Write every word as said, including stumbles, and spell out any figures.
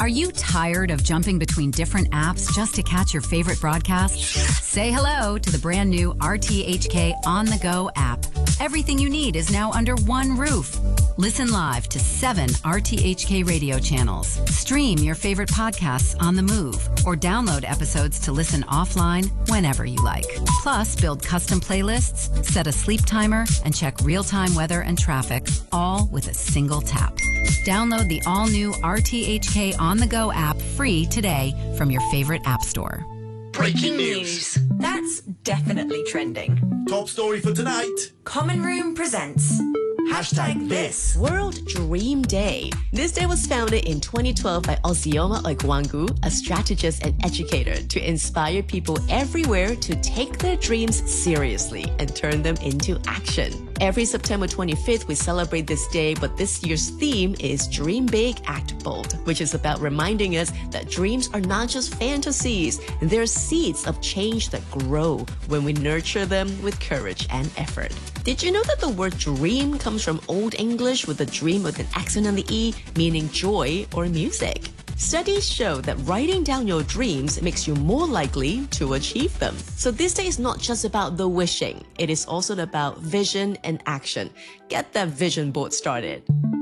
Are you tired of jumping between different apps just to catch your favorite broadcast? Say hello to the brand new R T H K On The Go app. Everything you need is now under one roof. Listen live to seven R T H K radio channels. Stream your favorite podcasts on the move or download episodes to listen offline whenever you like. Plus, build custom playlists, set a sleep timer, and check real-time weather and traffic, all with a single tap. Download the all-new R T H K On The Go app free today from your favorite app store. Breaking news. That's definitely trending. Top story for tonight. Common Room presents Hashtag this. World Dream Day. This day was founded in twenty twelve by Ozioma Oigwangu, a strategist and educator, to inspire people everywhere to take their dreams seriously and turn them into action. Every September twenty-fifth, we celebrate this day, but this year's theme is Dream Big, Act Bold, which is about reminding us that dreams are not just fantasies, they're seeds of change that grow when we nurture them with courage and effort. Did you know that the word dream comes from Old English with a dream with an accent on the E, meaning joy or music? Studies show that writing down your dreams makes you more likely to achieve them. So this day is not just about the wishing, it is also about vision and action. Get that vision board started.